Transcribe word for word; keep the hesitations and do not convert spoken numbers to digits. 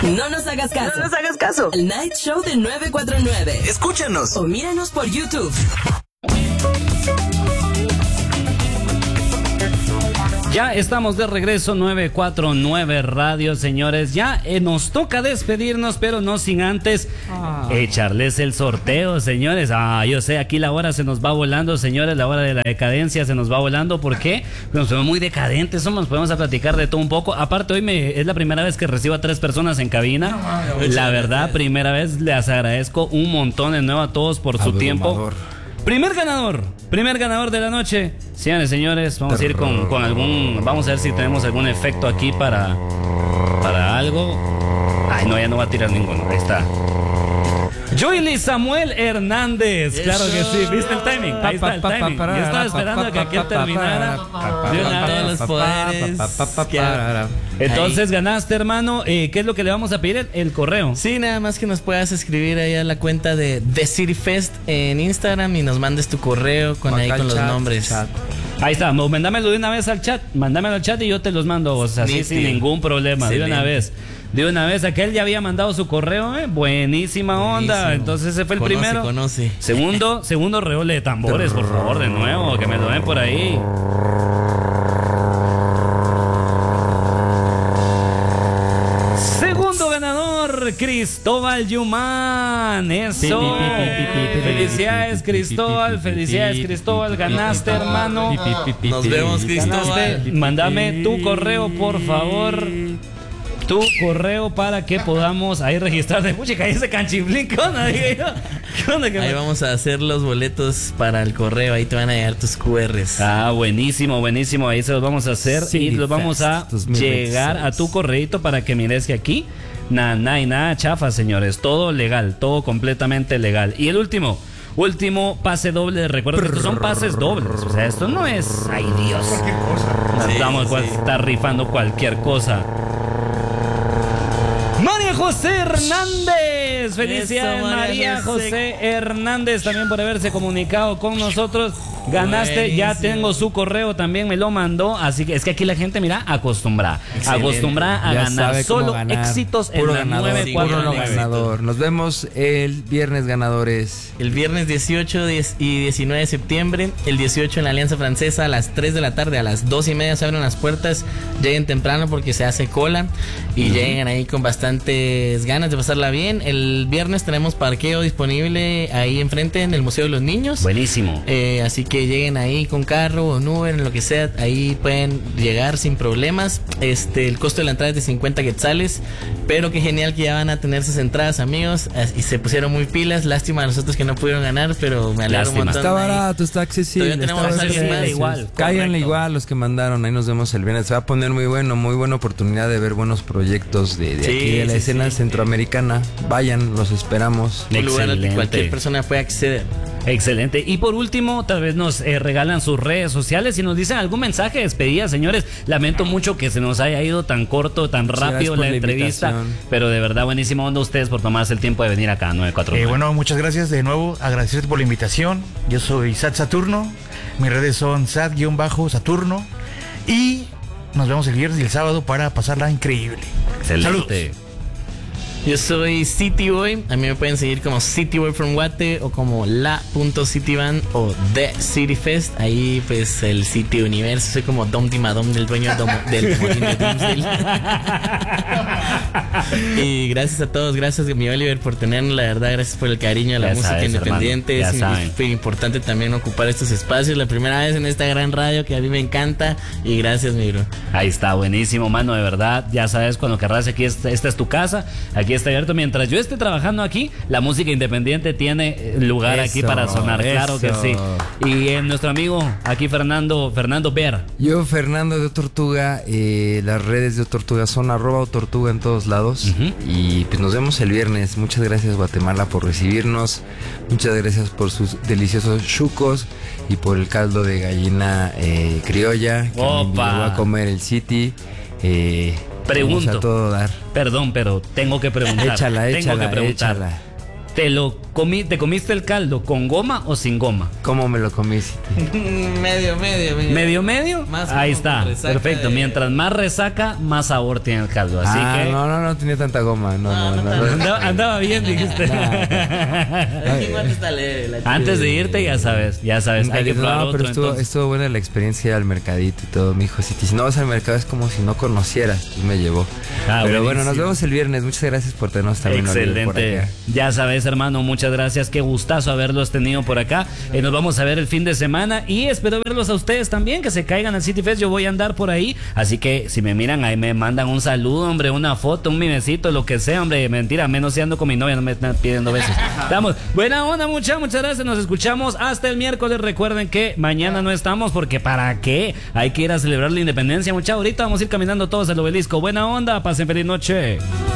No nos hagas caso. No nos hagas caso. El Night Show de nueve cuatro nueve. Escúchanos. O míranos por YouTube. Ya estamos de regreso, nueve cuatro nueve Radio, señores. Ya eh, nos toca despedirnos, pero no sin antes ah. echarles el sorteo, señores. Ah, yo sé, aquí la hora se nos va volando, señores. La hora de la decadencia se nos va volando. ¿Por qué? Nos vemos muy decadentes, somos, podemos a platicar de todo un poco. Aparte, hoy me, es la primera vez que recibo a tres personas en cabina. No, la verdad, primera vez, les agradezco un montón de nuevo a todos por su tiempo. Primer ganador, primer ganador de la noche. Señores, señores, vamos a ir con, con algún, vamos a ver si tenemos algún efecto aquí para, para algo. Ay, no, ya no va a tirar ninguno, ahí está. Joely Samuel Hernández, claro que sí, ¿viste el timing? Ahí está el timing. Yo estaba esperando a que aquel terminara de una vez los poderes. Entonces ganaste, hermano. Eh, ¿Qué es lo que le vamos a pedir? El, el correo. Sí, nada más que nos puedas escribir ahí a la cuenta de The City Fest en Instagram y nos mandes tu correo con ahí con los chat, nombres. Chat. Ahí está, mándamelo de una vez al chat. Mándamelo al chat y yo te los mando, o sea, así sin ningún problema. Excelente. De una vez. De una vez, aquel ya había mandado su correo, ¿eh? Buenísima onda. Buenísimo. Entonces ese fue el conoce, primero. Conoce. Segundo, segundo reole de tambores, por favor, de nuevo, que me lo den por ahí. Segundo ganador, Cristóbal Yumán. Eso. Felicidades, Cristóbal. Felicidades, Cristóbal. Ganaste, hermano. Nos vemos, Cristóbal. Mándame tu correo, por favor. Tu correo para que podamos ahí registrarte. Pucha, ahí ese canchiflín, ¿qué onda? ¿Qué onda? Ahí vamos a hacer los boletos para el correo. Ahí te van a llegar tus cu erres. Ah, buenísimo, buenísimo. Ahí se los vamos a hacer sí, y los vamos a llegar a tu correito para que mires que aquí nada, nada y nada chafa, señores. Todo legal, todo completamente legal. Y el último. Último pase doble. Recuerda que estos son pases dobles. O sea, esto no es. Ay, Dios. Cualquier cosa. Sí, Vamos a sí. estar rifando cualquier cosa. María José Hernández. Felicidades, Eso, María, María José. José Hernández, también por haberse comunicado con nosotros. Ganaste, Buenísimo. Ya tengo su correo, también me lo mandó. Así que es que aquí la gente, mira, acostumbrada. Acostumbrada a ya ganar. Solo ganar. Éxitos puro en la nueve cuatro nueve. Ganador. Nos vemos el viernes, ganadores. El viernes dieciocho y diecinueve de septiembre. El dieciocho en la Alianza Francesa a las tres de la tarde. A las dos y media se abren las puertas. Lleguen temprano porque se hace cola. Y uh-huh. lleguen ahí con bastantes ganas de pasarla bien. El viernes tenemos parqueo disponible ahí enfrente en el Museo de los Niños. Buenísimo. Eh, así que lleguen ahí con carro o en Uber, en lo que sea, ahí pueden llegar sin problemas. Este, el costo de la entrada es de cincuenta quetzales, pero qué genial que ya van a tener sus entradas, amigos, y se pusieron muy pilas. Lástima a nosotros que no pudieron ganar, pero me alegro un montón. Está barato, está accesible. Todavía tenemos está accesible, más. Igual. Cáiganle igual los que mandaron, ahí nos vemos el viernes. Se va a poner muy bueno, muy buena oportunidad de ver buenos proyectos de, de sí, aquí de la sí, escena sí. centroamericana. Vayan, los esperamos. Un lugar al que cualquier persona puede acceder. Excelente. Y por último, tal vez nos eh, regalan sus redes sociales y nos dicen algún mensaje de despedida, señores. Lamento mucho que se nos haya ido tan corto, tan rápido la, la entrevista, pero de verdad buenísima onda ustedes por tomarse el tiempo de venir acá a nueve cuatro nueve. Eh, bueno, muchas gracias de nuevo, agradecerte por la invitación. Yo soy Sat Saturno, mis redes son Sat-Saturno y nos vemos el viernes y el sábado para pasarla increíble. Excelente. Saludos. Yo soy City Boy, a mí me pueden seguir como City Boy from Guate o como la.cityband o The City Fest. Ahí pues el City Universo, soy como Dom Dimadom, del dueño domo, del motín de Doomsdale. Y gracias a todos, gracias mi Oliver por tenernos, la verdad, gracias por el cariño a la ya música sabes, independiente. Es muy importante también ocupar estos espacios, la primera vez en esta gran radio que a mí me encanta y gracias mi bro. Ahí está, buenísimo, mano, de verdad, ya sabes, cuando querrás, aquí esta, esta es tu casa, aquí está abierto. Mientras yo esté trabajando aquí, la música independiente tiene lugar eso, aquí para sonar, eso. Claro que sí. Y eh, nuestro amigo aquí Fernando, Fernando Ver. Yo, Fernando de O Tortuga, eh, las redes de O Tortuga son arroba O Tortuga en todos lados. Uh-huh. Y pues nos vemos el viernes. Muchas gracias Guatemala por recibirnos. Muchas gracias por sus deliciosos chucos y por el caldo de gallina eh, criolla que me invitó a comer el City. Eh, Pregunto. A todo dar. Perdón, pero tengo que preguntar. Échala, tengo échala, que preguntar. échala. ¿Te lo comí, te comiste el caldo con goma o sin goma? ¿Cómo me lo comí? medio, medio, medio. ¿Medio, medio? Más Ahí como está, con resaca perfecto. de- Mientras más resaca, más sabor tiene el caldo. Así ah, que no, no, no tenía tanta goma. No, no, no. no. andaba, andaba bien, dijiste. Aquí igual está leve, la chica. Antes de irte, ya sabes, ya sabes, hay que No, probar pero otro. estuvo, entonces. estuvo buena la experiencia al mercadito y todo. Me dijo, si, te- si no vas al mercado es como si no conocieras. Y me llevó. Ah, pero bueno, buenísimo. nos vemos el viernes. Muchas gracias por tenernos también. Oliver, por Excelente. acá. Ya sabes, hermano, muchas gracias. Qué gustazo haberlos tenido por acá. Eh, nos vamos a ver el fin de semana y espero verlos a ustedes también, que se caigan al City Fest. Yo voy a andar por ahí. Así que si me miran ahí, me mandan un saludo, hombre, una foto, un mimecito, lo que sea, hombre. Mentira, menos si ando con mi novia, no me están pidiendo besos. Vamos. Buena onda, muchas, muchas gracias. Nos escuchamos hasta el miércoles. Recuerden que mañana no estamos porque ¿para qué? Hay que ir a celebrar la independencia, mucha. Ahorita vamos a ir caminando todos al obelisco. Buena onda, pasen feliz noche.